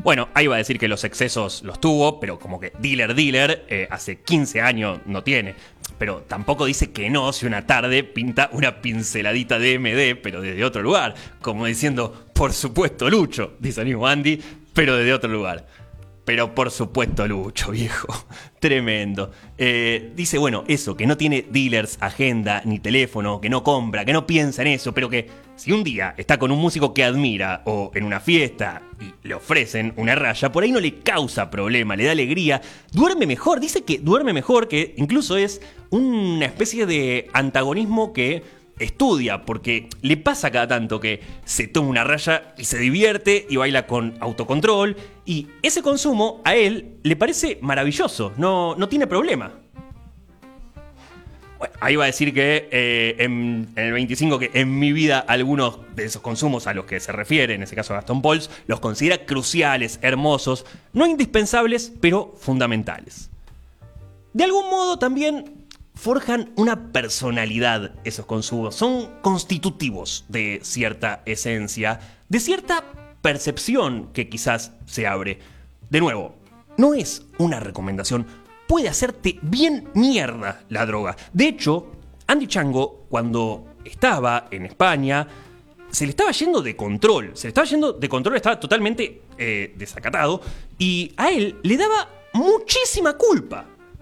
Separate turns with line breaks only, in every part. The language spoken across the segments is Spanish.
Bueno, ahí va a decir que los excesos los tuvo, pero como que dealer, hace 15 años no tiene. Pero tampoco dice que no si una tarde pinta una pinceladita de MD, pero desde otro lugar. Como diciendo, por supuesto Lucho, dice el mismo Andy, pero desde otro lugar. Pero por supuesto Lucho, viejo. Tremendo. Dice, bueno, eso, que no tiene dealers, agenda, ni teléfono, que no compra, que no piensa en eso, pero que si un día está con un músico que admira o en una fiesta y le ofrecen una raya, por ahí no le causa problema, le da alegría, duerme mejor. Dice que duerme mejor, que incluso es una especie de antagonismo que estudia, porque le pasa cada tanto que se toma una raya y se divierte y baila con autocontrol, y ese consumo a él le parece maravilloso, no tiene problema. Bueno, ahí va a decir que en el 25 que en mi vida algunos de esos consumos a los que se refiere, en ese caso Gastón Pauls, los considera cruciales, hermosos, no indispensables, pero fundamentales. De algún modo también forjan una personalidad esos consumos, son constitutivos de cierta esencia, de cierta percepción que quizás se abre. De nuevo, no es una recomendación, puede hacerte bien mierda la droga. De hecho, Andy Chango, cuando estaba en España, se le estaba yendo de control, estaba totalmente desacatado, y a él le daba muchísima culpa.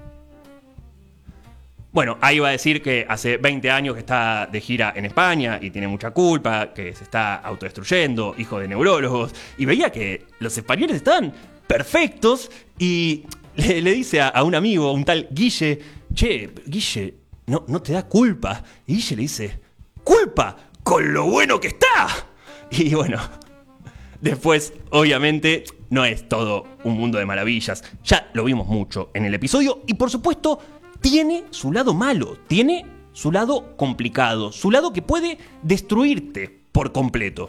Bueno, ahí va a decir que hace 20 años que está de gira en España y tiene mucha culpa, que se está autodestruyendo, hijo de neurólogos, y veía que los españoles estaban perfectos y le dice a un amigo, a un tal Guille, che, Guille, no te da culpa. Y Guille le dice, ¿culpa? ¡Con lo bueno que está! Y bueno, después, obviamente, no es todo un mundo de maravillas. Ya lo vimos mucho en el episodio y, por supuesto, tiene su lado malo, tiene su lado complicado, su lado que puede destruirte por completo.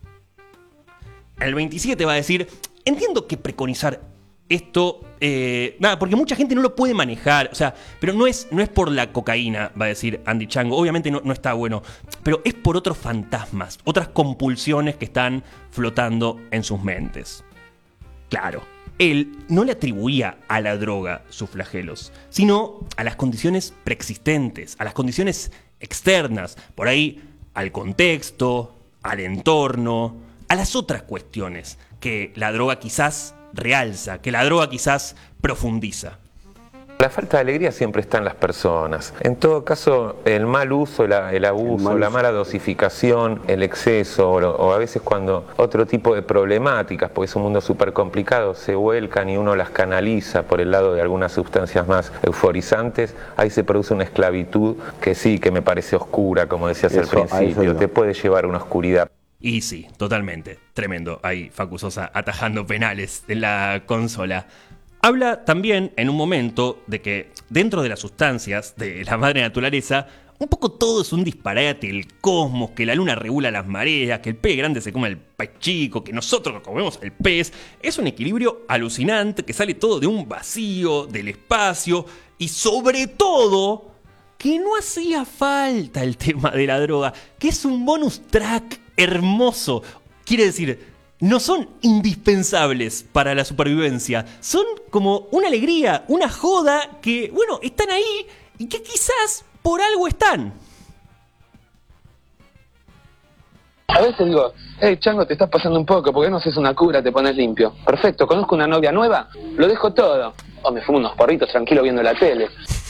El 27 va a decir, entiendo que preconizar esto, porque mucha gente no lo puede manejar, o sea, pero no es por la cocaína, va a decir Andy Chango, obviamente no está bueno, pero es por otros fantasmas, otras compulsiones que están flotando en sus mentes. Claro, él no le atribuía a la droga sus flagelos, sino a las condiciones preexistentes, a las condiciones externas, por ahí al contexto, al entorno, a las otras cuestiones que la droga quizás realza, que la droga quizás profundiza.
La falta de alegría siempre está en las personas. En todo caso, el mal uso, el abuso, la mala dosificación, el exceso, o a veces cuando otro tipo de problemáticas, porque es un mundo súper complicado, se vuelcan y uno las canaliza por el lado de algunas sustancias más euforizantes, ahí se produce una esclavitud que sí, que me parece oscura, como decías al principio, te puede llevar a una oscuridad.
Y sí, totalmente, tremendo. Ahí Facu Sosa atajando penales en la consola. Habla también en un momento de que dentro de las sustancias de la madre naturaleza, un poco todo es un disparate, el cosmos, que la luna regula las mareas, que el pez grande se come al pez chico, que nosotros comemos el pez. Es un equilibrio alucinante que sale todo de un vacío, del espacio y sobre todo que no hacía falta el tema de la droga, que es un bonus track hermoso. Quiere decir, no son indispensables para la supervivencia, son como una alegría, una joda que, bueno, están ahí y que quizás por algo están.
A veces digo, hey Chango, te estás pasando un poco, ¿por qué no haces una cura, te pones limpio? Perfecto, conozco una novia nueva, lo dejo todo. O me fumo unos porritos tranquilo viendo la tele.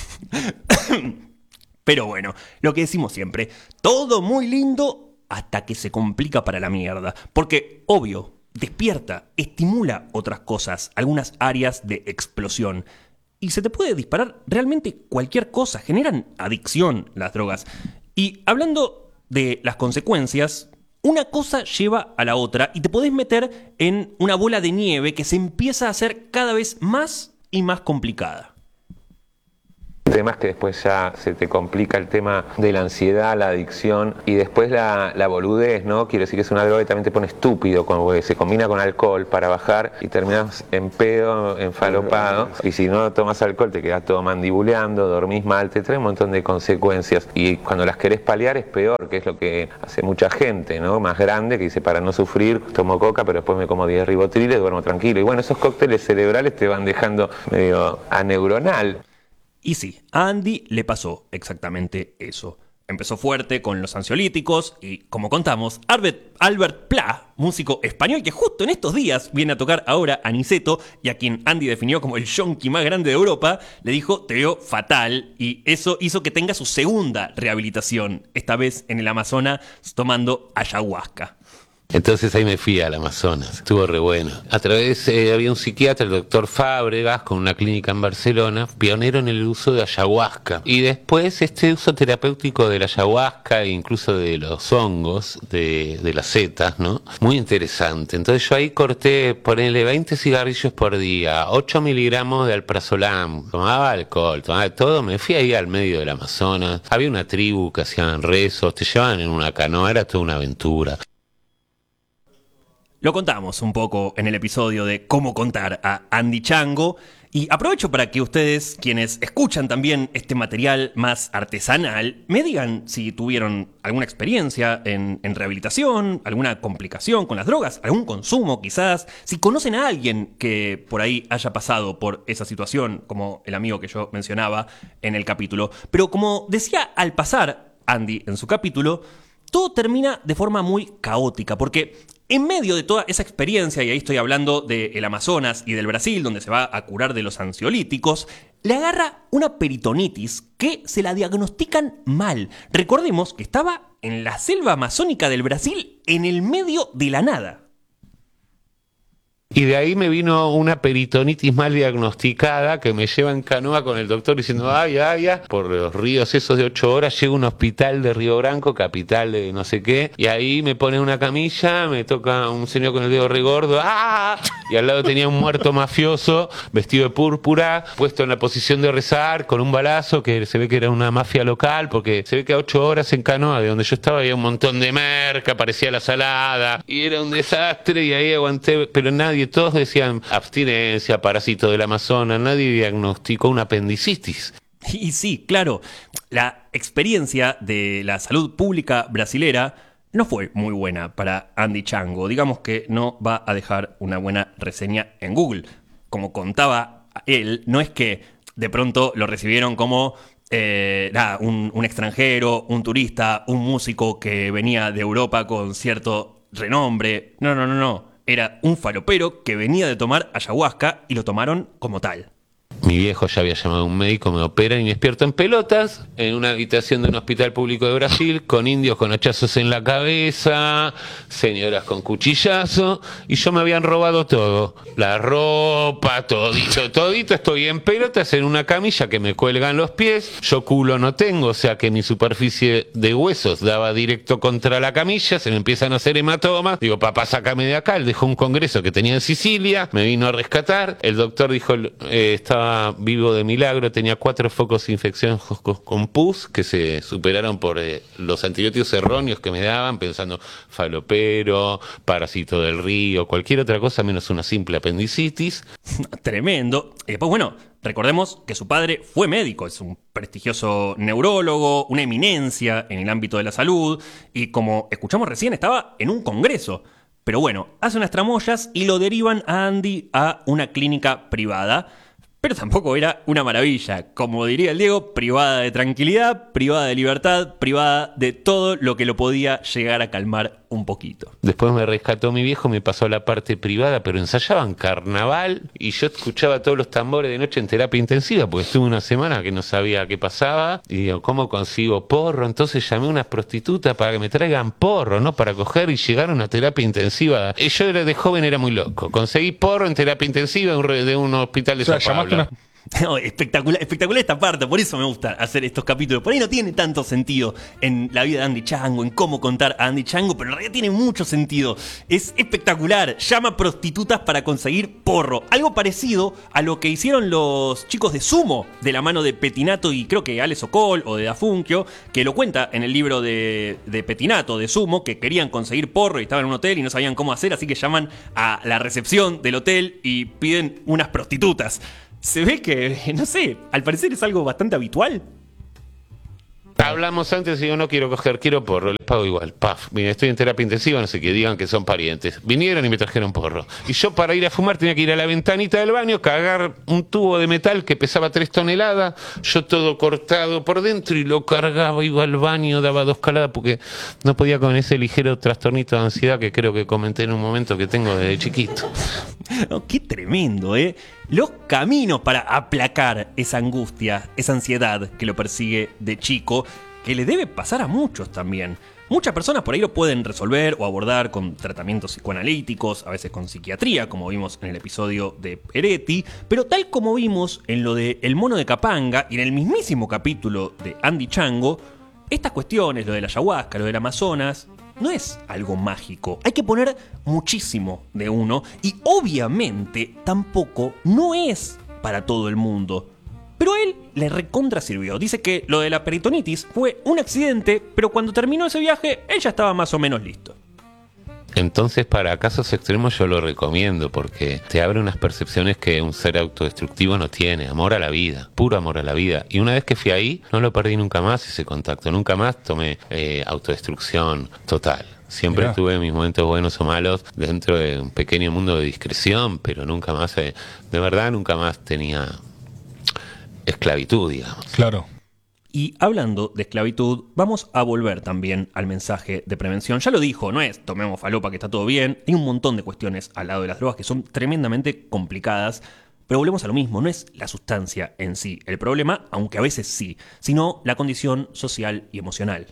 Pero bueno, lo que decimos siempre, todo muy lindo hasta que se complica para la mierda. Porque, obvio, despierta, estimula otras cosas, algunas áreas de explosión. Y se te puede disparar realmente cualquier cosa. Generan adicción las drogas. Y hablando de las consecuencias, una cosa lleva a la otra y te podés meter en una bola de nieve que se empieza a hacer cada vez más y más complicada.
tema es que después ya se te complica el tema de la ansiedad, la adicción y después la boludez, ¿no? Quiero decir que es una droga que también te pone estúpido, como que se combina con alcohol para bajar y terminas en pedo, enfalopado. Y si no tomas alcohol te quedas todo mandibuleando, dormís mal, te trae un montón de consecuencias. Y cuando las querés paliar es peor, que es lo que hace mucha gente, ¿no? Más grande, que dice, para no sufrir, tomo coca, pero después me como 10 ribotriles, duermo tranquilo. Y bueno, esos cócteles cerebrales te van dejando medio aneuronal.
Y sí, a Andy le pasó exactamente eso. Empezó fuerte con los ansiolíticos y, como contamos, Albert Pla, músico español que justo en estos días viene a tocar ahora a Niceto y a quien Andy definió como el yonki más grande de Europa, le dijo, te veo fatal, y eso hizo que tenga su segunda rehabilitación, esta vez en el Amazonas tomando ayahuasca.
Entonces ahí me fui al Amazonas, estuvo re bueno. A través, había un psiquiatra, el doctor Fábregas, con una clínica en Barcelona, pionero en el uso de ayahuasca. Y después este uso terapéutico de la ayahuasca e incluso de los hongos, de las setas, ¿no? Muy interesante. Entonces yo ahí corté, ponele 20 cigarrillos por día, 8 miligramos de alprazolam, tomaba alcohol, tomaba todo, me fui ahí al medio del Amazonas. Había una tribu que hacían rezos, te llevaban en una canoa, era toda una aventura.
Lo contamos un poco en el episodio de Cómo contar a Andy Chango y aprovecho para que ustedes, quienes escuchan también este material más artesanal, me digan si tuvieron alguna experiencia en rehabilitación, alguna complicación con las drogas, algún consumo quizás, si conocen a alguien que por ahí haya pasado por esa situación, como el amigo que yo mencionaba en el capítulo. Pero como decía al pasar Andy en su capítulo, todo termina de forma muy caótica, porque en medio de toda esa experiencia, y ahí estoy hablando del Amazonas y del Brasil, donde se va a curar de los ansiolíticos, le agarra una peritonitis que se la diagnostican mal. Recordemos que estaba en la selva amazónica del Brasil, en el medio de la nada.
Y de ahí me vino una peritonitis mal diagnosticada que me lleva en canoa con el doctor diciendo, ay, por los ríos esos de 8 horas, llego a un hospital de Río Branco, capital de no sé qué, y ahí me pone una camilla, me toca un señor con el dedo regordo, ¡ah! Y al lado tenía un muerto mafioso, vestido de púrpura, puesto en la posición de rezar, con un balazo, que se ve que era una mafia local, porque se ve que a 8 horas en canoa, de donde yo estaba, había un montón de merca, parecía la salada, y era un desastre, y ahí aguanté, pero nadie, todos decían abstinencia, parásito del Amazonas, nadie diagnosticó una apendicitis.
Y sí, claro, la experiencia de la salud pública brasilera no fue muy buena para Andy Chango. Digamos que no va a dejar una buena reseña en Google. Como contaba él, no es que de pronto lo recibieron como un extranjero, un turista, un músico que venía de Europa con cierto renombre. No. Era un falopero que venía de tomar ayahuasca y lo tomaron como tal.
Mi viejo ya había llamado a un médico, me opera y me despierto en pelotas en una habitación de un hospital público de Brasil con indios con hachazos en la cabeza, señoras con cuchillazo, y yo me habían robado todo, la ropa, todito, estoy en pelotas en una camilla que me cuelgan los pies, yo culo no tengo, o sea que mi superficie de huesos daba directo contra la camilla, se me empiezan a hacer hematomas, digo, papá, sácame de acá, él dejó un congreso que tenía en Sicilia, me vino a rescatar, el doctor dijo, estaba vivo de milagro, tenía 4 focos de infección con pus que se superaron por los antibióticos erróneos que me daban, pensando falopero, parásito del río, cualquier otra cosa menos una simple apendicitis.
Tremendo. Y después, bueno, recordemos que su padre fue médico, es un prestigioso neurólogo, una eminencia en el ámbito de la salud, y como escuchamos recién, estaba en un congreso. Pero bueno, hace unas tramoyas y lo derivan a Andy a una clínica privada. Pero tampoco era una maravilla, como diría el Diego, privada de tranquilidad, privada de libertad, privada de todo lo que lo podía llegar a calmar un poquito.
Después me rescató mi viejo, me pasó a la parte privada, pero ensayaban carnaval y yo escuchaba todos los tambores de noche en terapia intensiva, porque estuve una semana que no sabía qué pasaba, y digo, ¿cómo consigo porro? Entonces llamé a unas prostitutas para que me traigan porro, ¿no? Para coger y llegar a una terapia intensiva. Yo de joven era muy loco, conseguí porro en terapia intensiva de un hospital de Sao Paulo.
No, espectacular, espectacular esta parte, por eso me gusta hacer estos capítulos. Por ahí no tiene tanto sentido en la vida de Andy Chango, en cómo contar a Andy Chango, pero en realidad tiene mucho sentido. Es espectacular, llama prostitutas para conseguir porro. Algo parecido a lo que hicieron los chicos de Sumo, de la mano de Petinato y creo que Alex Ocol o de Dafunquio, que lo cuenta en el libro de Petinato, de Sumo, que querían conseguir porro y estaban en un hotel y no sabían cómo hacer, así que llaman a la recepción del hotel y piden unas prostitutas. Se ve que, no sé, al parecer es algo bastante habitual.
Hablamos antes y yo no quiero coger, quiero porro, les pago igual. Paf, mira, estoy en terapia intensiva, no sé qué, digan que son parientes. Vinieron y me trajeron porro. Y yo para ir a fumar tenía que ir a la ventanita del baño, cargar un tubo de metal que pesaba 3 toneladas, yo todo cortado por dentro y lo cargaba, iba al baño, daba 2 caladas porque no podía con ese ligero trastornito de ansiedad que creo que comenté en un momento que tengo desde chiquito.
Oh, qué tremendo, ¿eh? Los caminos para aplacar esa angustia, esa ansiedad que lo persigue de chico, que le debe pasar a muchos también. Muchas personas por ahí lo pueden resolver o abordar con tratamientos psicoanalíticos, a veces con psiquiatría, como vimos en el episodio de Peretti, pero tal como vimos en lo de El Mono de Capanga y en el mismísimo capítulo de Andy Chango, estas cuestiones, lo de la ayahuasca, lo del Amazonas, no es algo mágico. Hay que poner muchísimo de uno y obviamente tampoco no es para todo el mundo. Pero a él le recontra sirvió. Dice que lo de la peritonitis fue un accidente, pero cuando terminó ese viaje, él ya estaba más o menos listo.
Entonces, para casos extremos yo lo recomiendo porque te abre unas percepciones que un ser autodestructivo no tiene. Amor a la vida, puro amor a la vida. Y una vez que fui ahí, no lo perdí nunca más ese contacto. Nunca más tomé autodestrucción total. Siempre tuve mis momentos buenos o malos dentro de un pequeño mundo de discreción, pero nunca más, de verdad, nunca más tenía esclavitud, digamos.
Claro.
Y hablando de esclavitud, vamos a volver también al mensaje de prevención. Ya lo dijo, no es tomemos falopa que está todo bien. Hay un montón de cuestiones al lado de las drogas que son tremendamente complicadas. Pero volvemos a lo mismo, no es la sustancia en sí el problema, aunque a veces sí, sino la condición social y emocional.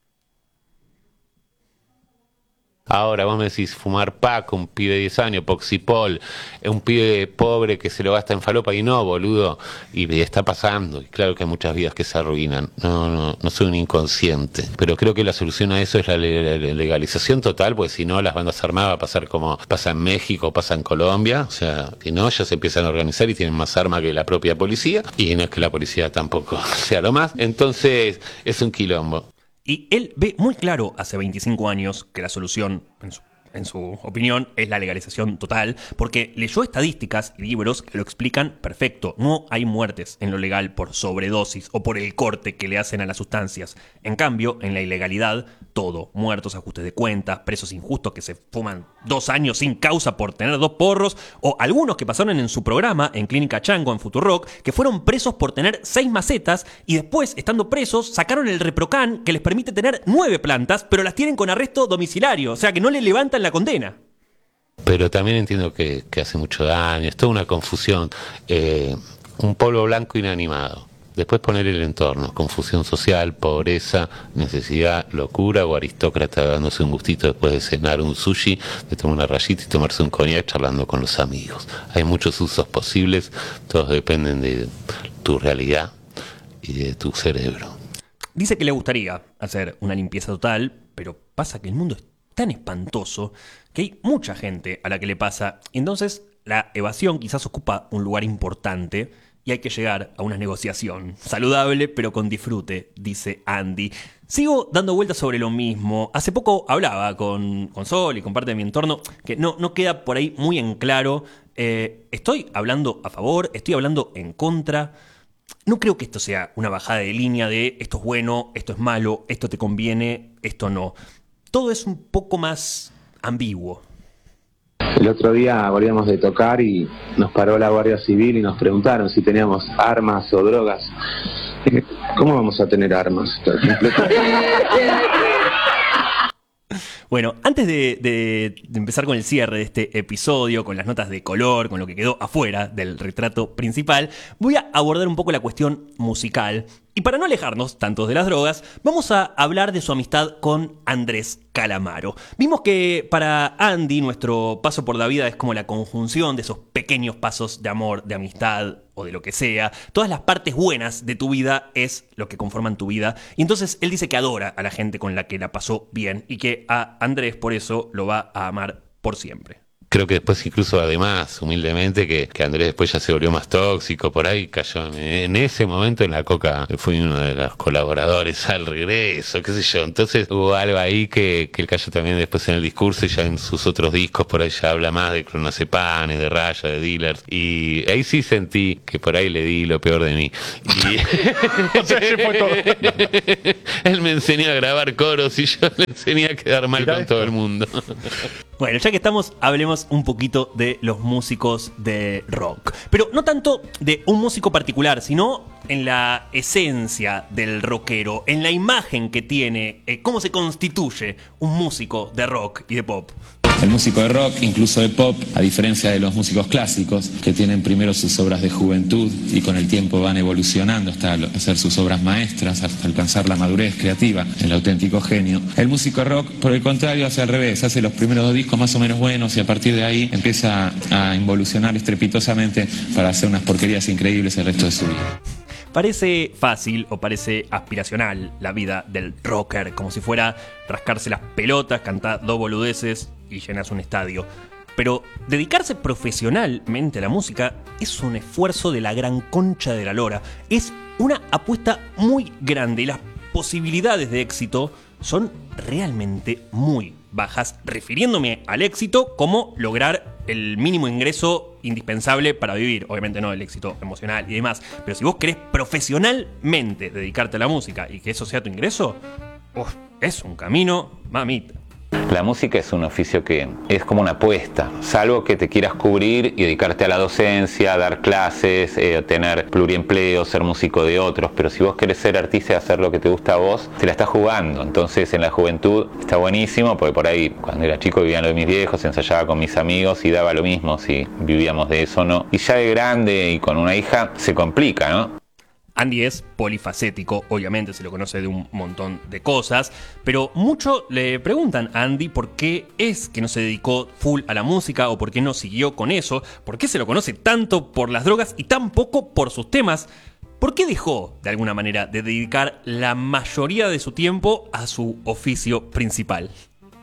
Ahora vos me decís fumar pack, un pibe de 10 años, poxipol, un pibe pobre que se lo gasta en falopa y no, boludo, y está pasando, y claro que hay muchas vidas que se arruinan, no soy un inconsciente, pero creo que la solución a eso es la legalización total, porque si no las bandas armadas va a pasar como pasa en México, pasa en Colombia, o sea, que no, ellos se empiezan a organizar y tienen más armas que la propia policía, y no es que la policía tampoco sea lo más, entonces es un quilombo.
Y él ve muy claro hace 25 años que la solución, en su opinión, es la legalización total, porque leyó estadísticas y libros que lo explican perfecto. No hay muertes en lo legal por sobredosis o por el corte que le hacen a las sustancias. En cambio, en la ilegalidad, todo. Muertos, ajustes de cuentas, presos injustos que se fuman 2 años sin causa por tener 2 porros, o algunos que pasaron en su programa, en Clínica Chango, en Futurock, que fueron presos por tener 6 macetas y después, estando presos, sacaron el Reprocan que les permite tener 9 plantas, pero las tienen con arresto domiciliario, o sea que no le levantan la condena.
Pero también entiendo que hace mucho daño, es toda una confusión, un polvo blanco inanimado. Después poner el entorno, confusión social, pobreza, necesidad, locura o aristócrata dándose un gustito después de cenar un sushi, de tomar una rayita y tomarse un coñac charlando con los amigos. Hay muchos usos posibles, todos dependen de tu realidad y de tu cerebro.
Dice que le gustaría hacer una limpieza total, pero pasa que el mundo es tan espantoso que hay mucha gente a la que le pasa. Entonces la evasión quizás ocupa un lugar importante y hay que llegar a una negociación saludable pero con disfrute, dice Andy. Sigo dando vueltas sobre lo mismo. Hace poco hablaba con Sol y con parte de mi entorno que no queda por ahí muy en claro. ¿Estoy hablando a favor? ¿Estoy hablando en contra? No creo que esto sea una bajada de línea de esto es bueno, esto es malo, esto te conviene, esto no. Todo es un poco más ambiguo.
El otro día volvíamos de tocar y nos paró la Guardia Civil y nos preguntaron si teníamos armas o drogas. Dije, ¿cómo vamos a tener armas?
Bueno, antes de empezar con el cierre de este episodio, con las notas de color, con lo que quedó afuera del retrato principal, voy a abordar un poco la cuestión musical. Y Y para no alejarnos tanto de las drogas, vamos a hablar de su amistad con Andrés Calamaro. Vimos que para Andy nuestro paso por la vida es como la conjunción de esos pequeños pasos de amor, de amistad o de lo que sea. Todas las partes buenas de tu vida es lo que conforman tu vida. Y entonces él dice que adora a la gente con la que la pasó bien y que a Andrés por eso lo va a amar por siempre.
Creo que después incluso además, humildemente, que Andrés después ya se volvió más tóxico, por ahí cayó en ese momento en la coca, fui uno de los colaboradores al regreso, qué sé yo. Entonces hubo algo ahí que él cayó también después en el discurso y ya en sus otros discos por ahí ya habla más de clonazepam, de raya, de dealers. Y ahí sí sentí que por ahí le di lo peor de mí. Y
O sea, se fue todo.
él me enseñó a grabar coros y yo le enseñé a quedar mal
Mirá
con
esto.
todo el mundo.
Bueno, ya que estamos, hablemos un poquito de los músicos de rock. Pero no tanto de un músico particular, sino en la esencia del rockero, en la imagen que tiene, cómo se constituye un músico de rock y de pop.
El músico de rock, incluso de pop, a diferencia de los músicos clásicos, que tienen primero sus obras de juventud y con el tiempo van evolucionando hasta hacer sus obras maestras, hasta alcanzar la madurez creativa, el auténtico genio. El músico de rock, por el contrario, hace al revés, hace los primeros 2 discos más o menos buenos y a partir de ahí empieza a involucionar estrepitosamente para hacer unas porquerías increíbles el resto de su vida.
Parece fácil o parece aspiracional la vida del rocker, como si fuera rascarse las pelotas, cantar 2 boludeces y llenas un estadio. Pero dedicarse profesionalmente a la música es un esfuerzo de la gran concha de la lora. Es una apuesta muy grande y las posibilidades de éxito son realmente muy bajas, refiriéndome al éxito como lograr el mínimo ingreso indispensable para vivir. Obviamente no el éxito emocional y demás, pero si vos querés profesionalmente dedicarte a la música y que eso sea tu ingreso, es un camino, mamita.
La música es un oficio que es como una apuesta, salvo que te quieras cubrir y dedicarte a la docencia, dar clases, tener pluriempleo, ser músico de otros, pero si vos querés ser artista y hacer lo que te gusta a vos, te la estás jugando. Entonces en la juventud está buenísimo, porque por ahí cuando era chico vivían lo de mis viejos, ensayaba con mis amigos y daba lo mismo si vivíamos de eso o no. Y ya de grande y con una hija se complica, ¿no?
Andy es polifacético, obviamente se lo conoce de un montón de cosas, pero mucho le preguntan a Andy por qué es que no se dedicó full a la música o por qué no siguió con eso, por qué se lo conoce tanto por las drogas y tan poco por sus temas, por qué dejó de alguna manera de dedicar la mayoría de su tiempo a su oficio principal.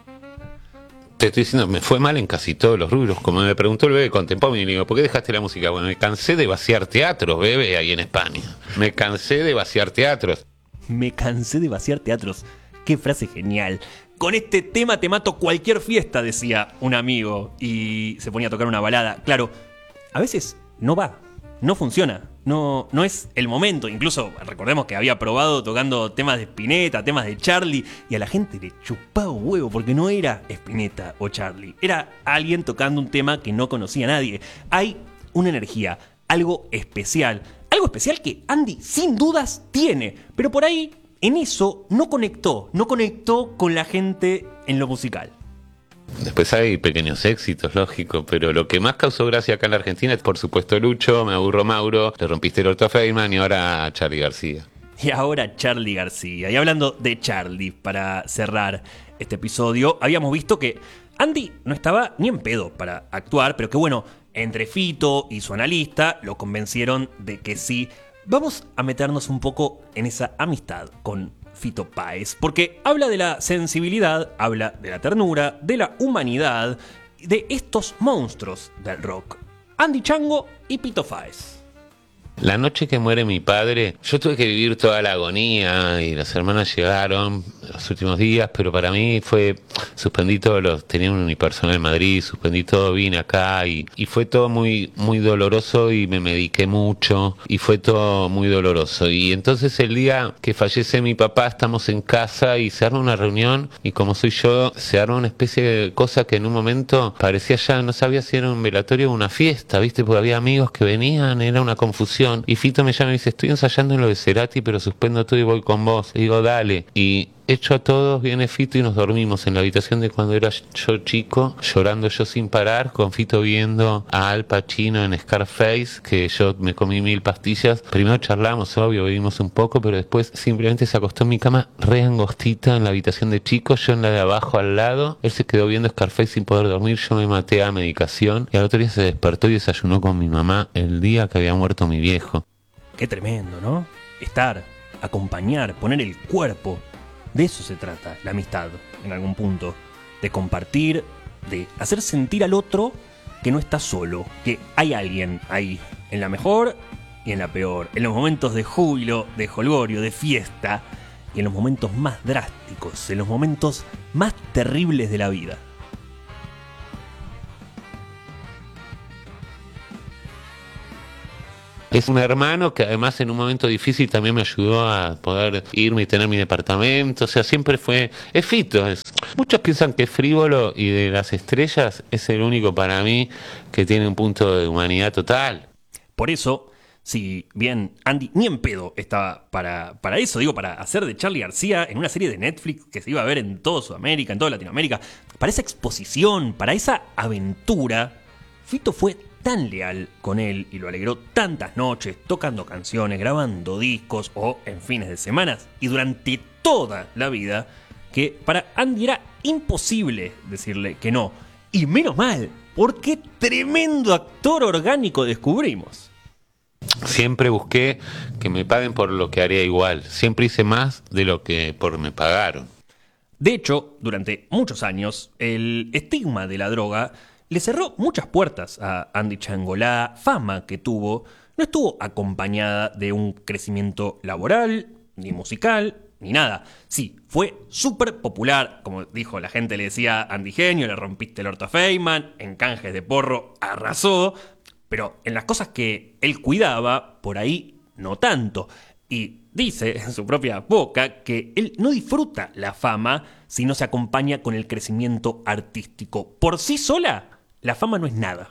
Te estoy diciendo, me fue mal en casi todos los rubros. Como me preguntó el bebé contemporáneo, y le digo, ¿por qué dejaste la música? Bueno, me cansé de vaciar teatros, bebé, ahí en España. Me cansé de vaciar teatros.
Me cansé de vaciar teatros. Qué frase genial. Con este tema te mato cualquier fiesta, decía un amigo. Y se ponía a tocar una balada. Claro, a veces no va, no funciona. No es el momento. Incluso recordemos que había probado tocando temas de Spinetta, temas de Charlie, y a la gente le chupaba un huevo porque no era Spinetta o Charlie. Era alguien tocando un tema que no conocía a nadie. Hay una energía, algo especial que Andy sin dudas tiene, pero por ahí en eso no conectó con la gente en lo musical.
Después hay pequeños éxitos, lógico, pero lo que más causó gracia acá en la Argentina es, por supuesto, Lucho, Me Aburro Mauro, Le Rompiste el Orto a Feynman y ahora Charly García.
Y ahora Charly García. Y hablando de Charly, para cerrar este episodio, habíamos visto que Andy no estaba ni en pedo para actuar, pero que bueno, entre Fito y su analista lo convencieron de que sí. Vamos a meternos un poco en esa amistad con Fito Páez, porque habla de la sensibilidad, habla de la ternura, de la humanidad, de estos monstruos del rock, Andy Chango y Fito Páez.
La noche que muere mi padre, yo tuve que vivir toda la agonía y las hermanas llegaron los últimos días, pero para mí suspendí tenía un unipersonal en Madrid, suspendí todo, vine acá y fue todo muy, muy doloroso y me mediqué mucho y fue todo muy doloroso. Y entonces el día que fallece mi papá estamos en casa y se arma una reunión y como soy yo, se arma una especie de cosa que en un momento parecía ya, no sabía si era un velatorio o una fiesta, ¿viste? Porque había amigos que venían, era una confusión. Y Fito me llama y me dice, estoy ensayando en lo de Cerati, pero suspendo todo y voy con vos. Le digo, dale. Y hecho a todos, viene Fito y nos dormimos en la habitación de cuando era yo chico, llorando yo sin parar, con Fito viendo a Al Pacino en Scarface, que yo me comí 1000 pastillas. Primero charlamos, obvio, bebimos un poco, pero después simplemente se acostó en mi cama re angostita en la habitación de chico, yo en la de abajo al lado. Él se quedó viendo Scarface sin poder dormir, yo me maté a medicación y al otro día se despertó y desayunó con mi mamá el día que había muerto mi viejo.
Qué tremendo, ¿no? Estar, acompañar, poner el cuerpo. De eso se trata la amistad, en algún punto. De compartir, de hacer sentir al otro que no está solo, que hay alguien ahí, en la mejor y en la peor, en los momentos de júbilo, de jolgorio, de fiesta, y en los momentos más drásticos, en los momentos más terribles de la vida.
Es un hermano que además en un momento difícil también me ayudó a poder irme y tener mi departamento. O sea, siempre fue... Es Fito. Muchos piensan que es frívolo y de las estrellas es el único para mí que tiene un punto de humanidad total.
Por eso, si bien Andy ni en pedo estaba para eso, digo, para hacer de Charly García en una serie de Netflix que se iba a ver en toda Sudamérica, en toda Latinoamérica, para esa exposición, para esa aventura, Fito fue tan leal con él y lo alegró tantas noches tocando canciones, grabando discos o en fines de semanas y durante toda la vida que para Andy era imposible decirle que no. Y menos mal, porque tremendo actor orgánico descubrimos.
Siempre busqué que me paguen por lo que haría igual. Siempre hice más de lo que por me pagaron.
De hecho, durante muchos años, el estigma de la droga le cerró muchas puertas a Andy Chango. La fama que tuvo no estuvo acompañada de un crecimiento laboral, ni musical, ni nada. Sí, fue súper popular, como dijo la gente, le decía Andy Genio, le rompiste el orto a Feynman, en canjes de porro arrasó, pero en las cosas que él cuidaba, por ahí no tanto. Y dice en su propia boca que él no disfruta la fama si no se acompaña con el crecimiento artístico. Por sí sola, la fama no es nada.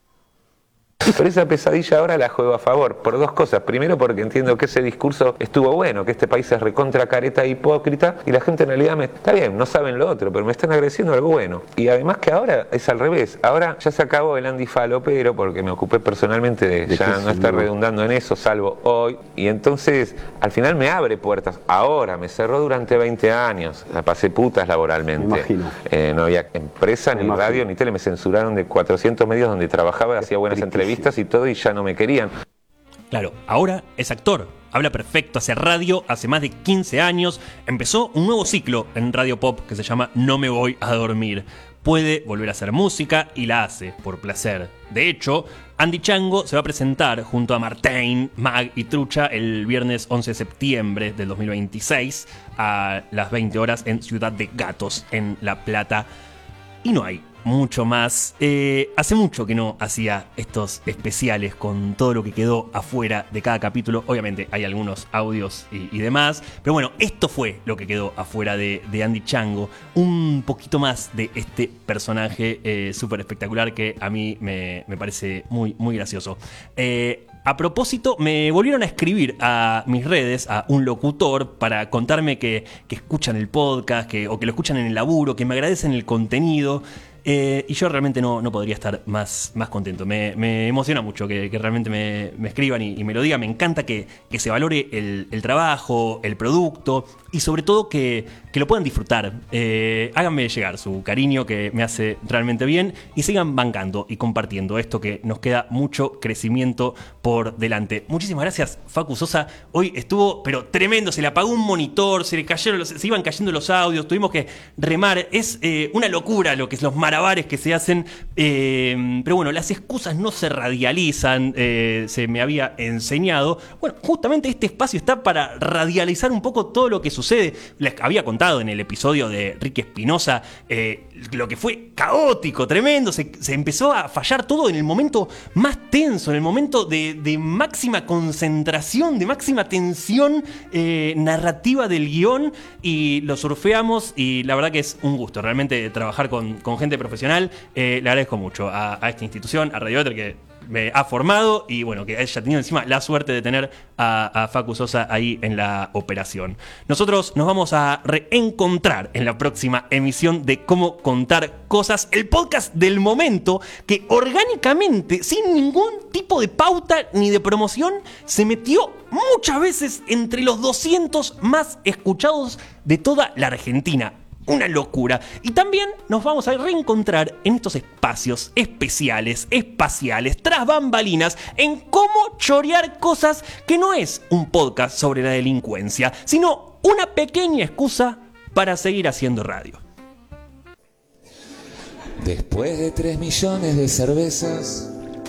Pero esa pesadilla ahora la juego a favor, por dos cosas. Primero, porque entiendo que ese discurso estuvo bueno, que este país es recontra careta e hipócrita, y la gente en realidad está bien, no saben lo otro, pero me están agradeciendo algo bueno. Y además que ahora es al revés. Ahora ya se acabó el Andy falopero, porque me ocupé personalmente de ya no estar redundando en eso, salvo hoy. Y entonces, al final me abre puertas. Ahora, me cerró durante 20 años. La pasé putas laboralmente.
Me imagino.
No había empresa, ni radio, ni tele. Me censuraron de 400 medios donde trabajaba, hacía buenas entrevistas y todo, y ya no me querían.
Claro, ahora es actor, habla perfecto, hace radio hace más de 15 años, empezó un nuevo ciclo en Radio Pop que se llama No me voy a dormir. Puede volver a hacer música y la hace por placer. De hecho, Andy Chango se va a presentar junto a Martín, Mag y Trucha el viernes 11 de septiembre del 2026 a las 20 horas en Ciudad de Gatos, en La Plata. Y no hay mucho más. Hace mucho que no hacía estos especiales con todo lo que quedó afuera de cada capítulo. Obviamente hay algunos audios y demás, pero bueno, esto fue lo que quedó afuera de Andy Chango. Un poquito más de este personaje súper espectacular que a mí me parece muy, muy gracioso. A propósito, me volvieron a escribir a mis redes, a un locutor, para contarme que escuchan el podcast, o que lo escuchan en el laburo, que me agradecen el contenido. Y yo realmente no podría estar más contento. Me emociona mucho que realmente me escriban y me lo digan. Me encanta que se valore el trabajo, el producto y sobre todo que lo puedan disfrutar. Háganme llegar su cariño, que me hace realmente bien, y sigan bancando y compartiendo esto, que nos queda mucho crecimiento por delante. Muchísimas gracias, Facu Sosa. Hoy estuvo pero tremendo, se le apagó un monitor, se iban cayendo los audios, tuvimos que remar. Es una locura lo que es los malabares que se hacen, pero bueno, las excusas no se radializan, se me había enseñado. Bueno, justamente este espacio está para radializar un poco todo lo que sucede. Les había contado en el episodio de Ricky Espinosa lo que fue caótico, tremendo. Se empezó a fallar todo en el momento más tenso, en el momento de máxima concentración, de máxima tensión narrativa del guión, y lo surfeamos, y la verdad que es un gusto realmente trabajar con gente profesional. Le agradezco mucho a esta institución, a Radio Éter, que me ha formado y bueno, que haya tenido encima la suerte de tener a Facu Sosa ahí en la operación. Nosotros nos vamos a reencontrar en la próxima emisión de Cómo Contar Cosas, el podcast del momento que orgánicamente, sin ningún tipo de pauta ni de promoción, se metió muchas veces entre los 200 más escuchados de toda la Argentina. Una locura. Y también nos vamos a reencontrar en estos espacios especiales, espaciales, tras bambalinas, en cómo chorear cosas, que no es un podcast sobre la delincuencia, sino una pequeña excusa para seguir haciendo radio.
Después de 3 millones de cervezas,